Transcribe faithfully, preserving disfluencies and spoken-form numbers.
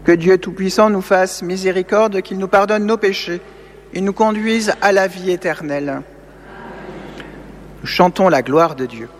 Que Dieu Tout-Puissant nous fasse miséricorde, qu'il nous pardonne nos péchés et nous conduise à la vie éternelle. Nous chantons la gloire de Dieu.